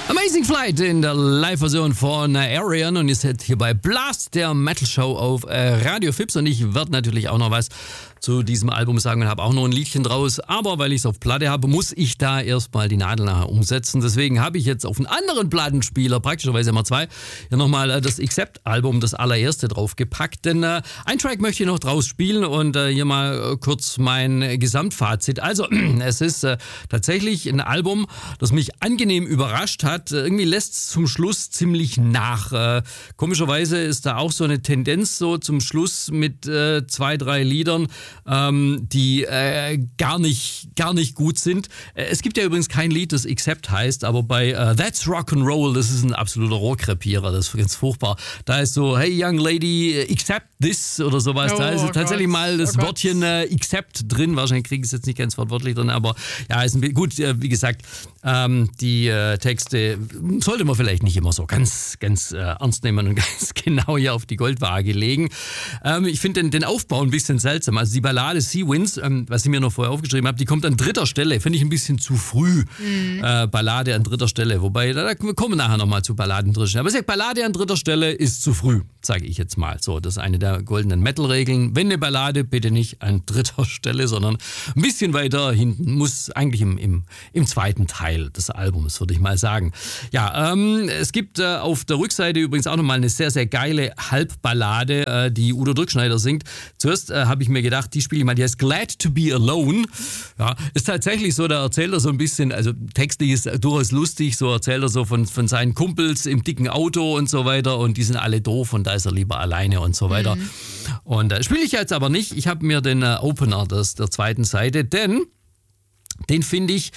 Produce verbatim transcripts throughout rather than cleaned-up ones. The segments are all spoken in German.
Amazing Flight in der Live-Version von Arian und ihr seid hier bei Blast, der Metal-Show auf äh, Radio Fips und ich werde natürlich auch noch was zu diesem Album sagen und habe auch noch ein Liedchen draus, aber weil ich es auf Platte habe, muss ich da erstmal die Nadel nachher umsetzen. Deswegen habe ich jetzt auf einen anderen Plattenspieler, praktischerweise immer zwei, hier nochmal das Accept-Album, das allererste draufgepackt, denn äh, ein Track möchte ich noch draus spielen und äh, hier mal äh, kurz mein Gesamtfazit. Also, es ist äh, tatsächlich ein Album, das mich angenehm überrascht hat. Irgendwie lässt es zum Schluss ziemlich nach. Äh, komischerweise ist da auch so eine Tendenz so zum Schluss mit äh, zwei, drei Liedern, ähm, die äh, gar nicht, gar nicht gut sind. Äh, es gibt ja übrigens kein Lied, das Accept heißt, aber bei äh, That's Rock'n'Roll, das ist ein absoluter Rohrkrepierer, das ist ganz furchtbar. Da ist so, hey young lady, accept this oder sowas. Oh, da ist oh tatsächlich Gott. mal das oh Wörtchen äh, Accept drin. Wahrscheinlich kriege ich es jetzt nicht ganz wortwörtlich drin, aber ja, ist ein, gut, äh, wie gesagt, ähm, die äh, Texte sollte man vielleicht nicht immer so ganz, ganz äh, ernst nehmen und ganz genau hier auf die Goldwaage legen. Ähm, ich finde den, den Aufbau ein bisschen seltsam. Also die Ballade Sea Winds, ähm, was ich mir noch vorher aufgeschrieben habe, die kommt an dritter Stelle. Finde ich ein bisschen zu früh. Mhm. Äh, Ballade an dritter Stelle. Wobei, da, da kommen wir nachher nochmal zu Balladen dritter Stelle. Aber ich sage, Ballade an dritter Stelle ist zu früh, sage ich jetzt mal. So, das ist eine der goldenen Metal-Regeln. Wenn eine Ballade, bitte nicht an dritter Stelle, sondern ein bisschen weiter hinten. Muss eigentlich im, im, im zweiten Teil des Albums, würde ich mal sagen. Ja, ähm, es gibt äh, auf der Rückseite übrigens auch nochmal eine sehr, sehr geile Halbballade, äh, die Udo Dirkschneider singt. Zuerst äh, habe ich mir gedacht, die spiele ich mal, die heißt Glad to be Alone. Ja, ist tatsächlich so, da erzählt er so ein bisschen, also textlich ist durchaus lustig, so erzählt er so von, von seinen Kumpels im dicken Auto und so weiter und die sind alle doof und da ist er lieber alleine und so weiter. Mhm. Und äh, spiele ich jetzt aber nicht. Ich habe mir den äh, Opener des, der zweiten Seite, denn den finde ich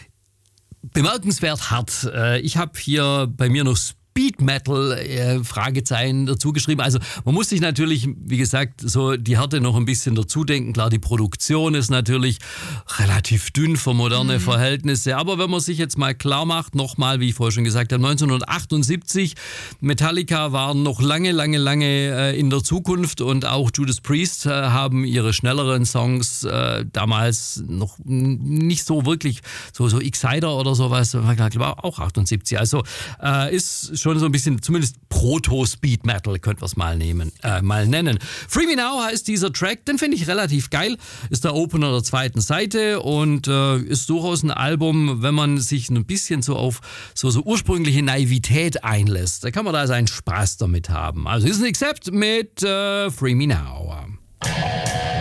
bemerkenswert hart. Äh, ich habe hier bei mir noch Speed Metal äh, Fragezeichen dazu geschrieben. Also man muss sich natürlich, wie gesagt, so die Härte noch ein bisschen dazu denken. Klar, die Produktion ist natürlich relativ dünn für moderne mhm. Verhältnisse. Aber wenn man sich jetzt mal klar macht, nochmal, wie ich vorher schon gesagt habe, neunzehnhundertachtundsiebzig, Metallica waren noch lange, lange, lange äh, in der Zukunft und auch Judas Priest äh, haben ihre schnelleren Songs äh, damals noch nicht so wirklich, so, so Exciter oder sowas, ich glaube auch achtundsiebzig. Also äh, ist schon so ein bisschen, zumindest Proto-Speed-Metal, könnte man es mal nehmen, äh, mal nennen. Free Me Now heißt dieser Track, den finde ich relativ geil, ist der Opener der zweiten Seite und äh, ist durchaus ein Album, wenn man sich ein bisschen so auf so, so ursprüngliche Naivität einlässt, da kann man da seinen Spaß damit haben. Also ist ein Accept mit äh, Free Me Now.